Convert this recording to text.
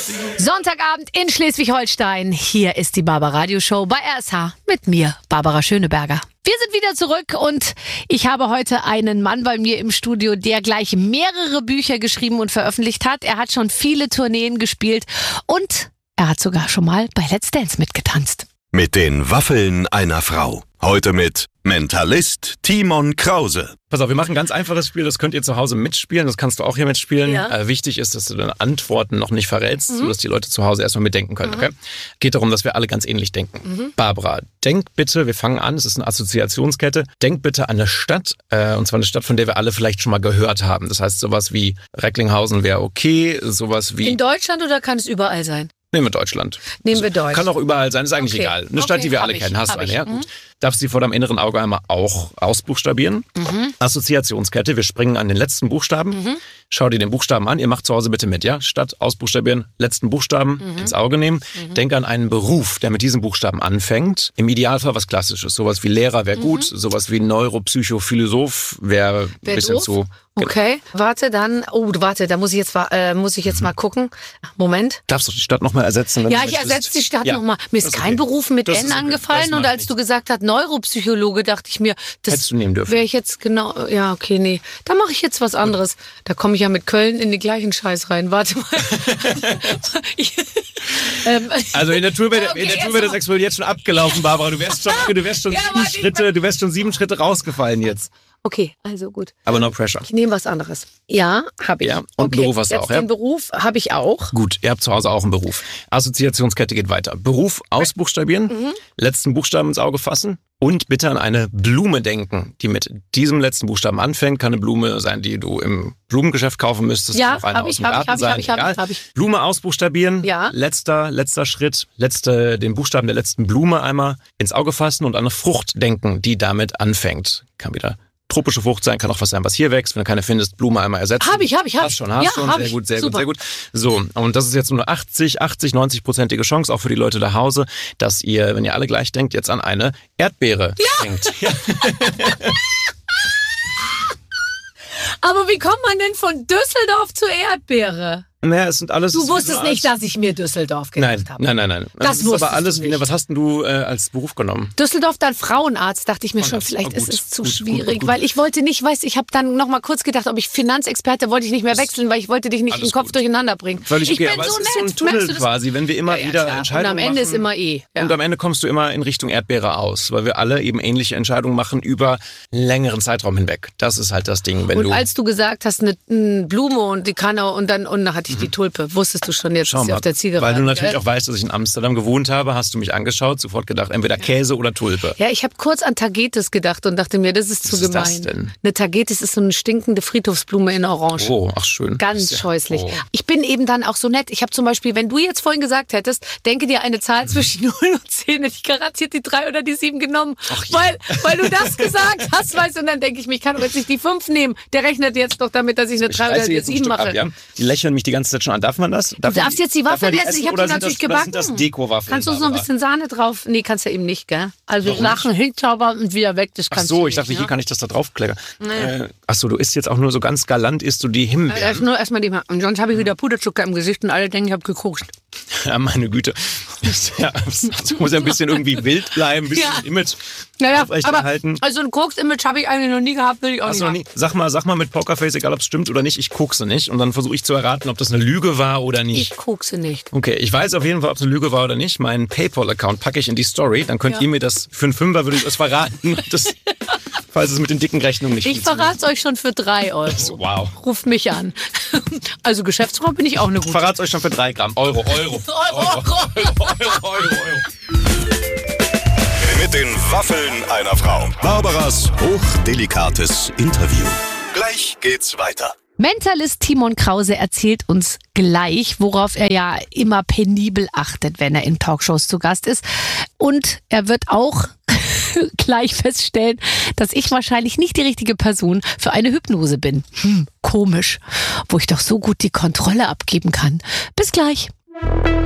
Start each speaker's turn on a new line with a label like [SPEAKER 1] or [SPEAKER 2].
[SPEAKER 1] Sonntagabend in Schleswig-Holstein. Hier ist die Barbara-Radio-Show bei RSH mit mir, Barbara Schöneberger. Wir sind wieder zurück und ich habe heute einen Mann bei mir im Studio, der gleich mehrere Bücher geschrieben und veröffentlicht hat. Er hat schon viele Tourneen gespielt und er hat sogar schon mal bei Let's Dance mitgetanzt.
[SPEAKER 2] Mit den Waffeln einer Frau. Heute mit Mentalist Timon Krause.
[SPEAKER 3] Pass auf, wir machen ein ganz einfaches Spiel, das könnt ihr zu Hause mitspielen, das kannst du auch hier mitspielen.
[SPEAKER 1] Ja.
[SPEAKER 3] Wichtig ist, dass du deine Antworten noch nicht verrätst, sodass die Leute zu Hause erstmal mitdenken können. Okay? Geht darum, dass wir alle ganz ähnlich denken. Barbara, denk bitte, wir fangen an, es ist eine Assoziationskette, denk bitte an eine Stadt, und zwar eine Stadt, von der wir alle vielleicht schon mal gehört haben. Das heißt, sowas wie Recklinghausen wäre okay, sowas wie...
[SPEAKER 1] In Deutschland oder kann es überall sein?
[SPEAKER 3] Nehmen wir Deutschland.
[SPEAKER 1] Nehmen wir Deutschland.
[SPEAKER 3] Kann auch überall sein, ist eigentlich egal. Eine Stadt, die wir alle kennen. Hast du eine, ja? Gut. Darfst du sie vor deinem inneren Auge einmal auch ausbuchstabieren. Assoziationskette, wir springen an den letzten Buchstaben. Schau dir den Buchstaben an, ihr macht zu Hause bitte mit, ja? Statt ausbuchstabieren, letzten Buchstaben ins Auge nehmen. Denk an einen Beruf, der mit diesem Buchstaben anfängt. Im Idealfall was Klassisches. Sowas wie Lehrer wäre gut, sowas wie Neuropsychophilosoph wäre ein bisschen zu...
[SPEAKER 1] Okay, warte, dann. Oh, warte, da muss ich jetzt mal gucken. Moment.
[SPEAKER 3] Darfst du die Stadt nochmal ersetzen? Wenn
[SPEAKER 1] Ja,
[SPEAKER 3] du
[SPEAKER 1] ich
[SPEAKER 3] möchtest?
[SPEAKER 1] ersetze die Stadt nochmal. Mir ist
[SPEAKER 3] Das ist
[SPEAKER 1] kein
[SPEAKER 3] okay.
[SPEAKER 1] Beruf mit
[SPEAKER 3] Das
[SPEAKER 1] N
[SPEAKER 3] ist okay.
[SPEAKER 1] angefallen
[SPEAKER 3] Das
[SPEAKER 1] und
[SPEAKER 3] macht
[SPEAKER 1] als du gesagt hast Neuropsychologe, dachte ich mir, das
[SPEAKER 3] Hättest du nehmen dürfen.
[SPEAKER 1] wäre ich jetzt genau. Ja, okay, nee. Da mache ich jetzt was anderes. Da komme ich ja mit Köln in den gleichen Scheiß rein. Warte mal.
[SPEAKER 3] Also in der Tour wäre
[SPEAKER 1] Okay,
[SPEAKER 3] das Experiment jetzt schon abgelaufen, Barbara. Du wärst schon
[SPEAKER 1] Ja,
[SPEAKER 3] du wärst schon 7 Schritte rausgefallen jetzt.
[SPEAKER 1] Okay, also gut.
[SPEAKER 3] Aber no pressure.
[SPEAKER 1] Ich nehme was anderes. Ja, habe ich.
[SPEAKER 3] Ja, und
[SPEAKER 1] okay,
[SPEAKER 3] Beruf hast du
[SPEAKER 1] jetzt
[SPEAKER 3] auch, ja?
[SPEAKER 1] Den Beruf habe ich auch.
[SPEAKER 3] Gut, ihr habt zu Hause auch einen Beruf. Assoziationskette geht weiter. Beruf ausbuchstabieren, letzten Buchstaben ins Auge fassen und bitte an eine Blume denken, die mit diesem letzten Buchstaben anfängt. Kann eine Blume sein, die du im Blumengeschäft kaufen müsstest.
[SPEAKER 1] Ja,
[SPEAKER 3] Kann auch eine
[SPEAKER 1] hab
[SPEAKER 3] aus
[SPEAKER 1] ich,
[SPEAKER 3] dem
[SPEAKER 1] hab
[SPEAKER 3] Garten
[SPEAKER 1] ich,
[SPEAKER 3] sein,
[SPEAKER 1] hab ich, hab
[SPEAKER 3] egal.
[SPEAKER 1] ich, hab ich.
[SPEAKER 3] Blume ausbuchstabieren,
[SPEAKER 1] Ja.
[SPEAKER 3] letzter Schritt, den Buchstaben der letzten Blume einmal ins Auge fassen und an eine Frucht denken, die damit anfängt. Kann wieder tropische Frucht sein, kann auch was sein, was hier wächst. Wenn du keine findest, Blume einmal ersetzen.
[SPEAKER 1] Hab ich.
[SPEAKER 3] Hast schon. Sehr gut, sehr gut. So, und das ist jetzt nur eine 90-prozentige Chance, auch für die Leute zu Hause, dass ihr, wenn ihr alle gleich denkt, jetzt an eine Erdbeere denkt. Ja.
[SPEAKER 1] Aber wie kommt man denn von Düsseldorf zur Erdbeere?
[SPEAKER 3] Naja, es sind alles...
[SPEAKER 1] Du wusstest nicht, dass ich mir Düsseldorf gedacht habe.
[SPEAKER 3] Nein.
[SPEAKER 1] Das
[SPEAKER 3] ist aber
[SPEAKER 1] wusstest
[SPEAKER 3] alles.
[SPEAKER 1] du nicht.
[SPEAKER 3] Was hast denn du als Beruf genommen?
[SPEAKER 1] Düsseldorf, dann Frauenarzt, dachte ich mir schon,
[SPEAKER 3] Frauenarzt,
[SPEAKER 1] vielleicht
[SPEAKER 3] gut,
[SPEAKER 1] ist es zu
[SPEAKER 3] gut,
[SPEAKER 1] schwierig,
[SPEAKER 3] gut.
[SPEAKER 1] weil ich wollte nicht, ich habe dann noch mal kurz gedacht, ob ich Finanzexperte, wollte ich nicht mehr wechseln, weil ich wollte dich nicht
[SPEAKER 3] Alles
[SPEAKER 1] den Kopf
[SPEAKER 3] gut.
[SPEAKER 1] durcheinander bringen.
[SPEAKER 3] Völlig
[SPEAKER 1] Ich
[SPEAKER 3] okay,
[SPEAKER 1] bin
[SPEAKER 3] aber
[SPEAKER 1] so
[SPEAKER 3] es ist so ein
[SPEAKER 1] nett,
[SPEAKER 3] Tunnel
[SPEAKER 1] merkst du das?
[SPEAKER 3] quasi, wenn wir immer wieder
[SPEAKER 1] klar.
[SPEAKER 3] Entscheidungen
[SPEAKER 1] Und am Ende
[SPEAKER 3] machen.
[SPEAKER 1] ist immer Ja.
[SPEAKER 3] Und am Ende kommst du immer in Richtung Erdbeere aus, weil wir alle eben ähnliche Entscheidungen machen über einen längeren Zeitraum hinweg. Das ist halt das Ding, wenn
[SPEAKER 1] Und
[SPEAKER 3] du...
[SPEAKER 1] als du gesagt hast, eine Blume und die Kanne und dann hatte ich die Tulpe, wusstest du schon, jetzt ist sie auf der Zielgerade.
[SPEAKER 3] Weil du natürlich auch weißt, dass ich in Amsterdam gewohnt habe, hast du mich angeschaut, sofort gedacht, entweder Käse oder Tulpe.
[SPEAKER 1] Ja, ich habe kurz an Tagetes gedacht und dachte mir, das ist zu
[SPEAKER 3] Was ist
[SPEAKER 1] gemein.
[SPEAKER 3] das denn?
[SPEAKER 1] Eine Tagetes ist so eine stinkende Friedhofsblume in Orange.
[SPEAKER 3] Oh, ach schön.
[SPEAKER 1] Ganz scheußlich.
[SPEAKER 3] Oh.
[SPEAKER 1] Ich bin eben dann auch so nett. Ich habe zum Beispiel, wenn du jetzt vorhin gesagt hättest, denke dir eine Zahl zwischen 0 und 10, hätte ich garantiert die 3 oder die 7 genommen.
[SPEAKER 3] Ach ja.
[SPEAKER 1] Weil du das gesagt hast, weißt du, und dann denke ich mir, ich kann doch jetzt nicht die 5 nehmen. Der rechnet jetzt doch damit, dass ich eine 3 oder
[SPEAKER 3] reiße
[SPEAKER 1] eine
[SPEAKER 3] jetzt ein
[SPEAKER 1] 7
[SPEAKER 3] Stück
[SPEAKER 1] mache.
[SPEAKER 3] ab, ja? Die lächeln mich die ganze Zeit schon an. Darf man das?
[SPEAKER 1] Du darfst jetzt die Waffeln essen. Ich habe die natürlich gebacken.
[SPEAKER 3] Sind das Deko-Waffeln?
[SPEAKER 1] Kannst du uns noch ein bisschen Sahne drauf? Nee, kannst du eben nicht, gell? Also Sachen hinzaubern und wieder weg, das
[SPEAKER 3] Ach
[SPEAKER 1] kannst
[SPEAKER 3] so,
[SPEAKER 1] du
[SPEAKER 3] ich dachte,
[SPEAKER 1] nicht,
[SPEAKER 3] hier kann ich das da draufkleckern. Ach so, du isst jetzt auch nur so ganz galant, isst du die Himbeeren.
[SPEAKER 1] Nur erstmal die und sonst habe ich wieder Puderzucker im Gesicht und alle denken, ich habe gekokst.
[SPEAKER 3] Ja, meine Güte. Das muss ja ein bisschen irgendwie wild bleiben, ein bisschen Image aufrechterhalten.
[SPEAKER 1] Also ein Koks-Image habe ich eigentlich noch nie gehabt, will ich auch
[SPEAKER 3] Hast
[SPEAKER 1] nicht
[SPEAKER 3] du noch
[SPEAKER 1] haben.
[SPEAKER 3] nie? Sag mal mit Pokerface, egal ob es stimmt oder nicht, ich kokse nicht. Und dann versuche ich zu erraten, ob das eine Lüge war oder nicht.
[SPEAKER 1] Ich kokse nicht.
[SPEAKER 3] Okay, ich weiß auf jeden Fall, ob es eine Lüge war oder nicht. Meinen PayPal-Account packe ich in die Story. Dann könnt ihr mir das für einen Fünfer, würde ich das verraten. Falls es mit den dicken Rechnungen nicht
[SPEAKER 1] Ich verrate es euch schon für 3 Euro.
[SPEAKER 3] Wow.
[SPEAKER 1] Ruft mich an. Also Geschäftsfrau bin ich auch eine
[SPEAKER 3] Ich
[SPEAKER 1] gute.
[SPEAKER 3] verrate es euch schon für 3 Gramm. Euro.
[SPEAKER 2] Mit den Waffeln einer Frau. Barbaras hochdelikates Interview. Gleich geht's weiter.
[SPEAKER 1] Mentalist Timon Krause erzählt uns gleich, worauf er ja immer penibel achtet, wenn er in Talkshows zu Gast ist. Und er wird auch gleich feststellen, dass ich wahrscheinlich nicht die richtige Person für eine Hypnose bin. Komisch, wo ich doch so gut die Kontrolle abgeben kann. Bis gleich.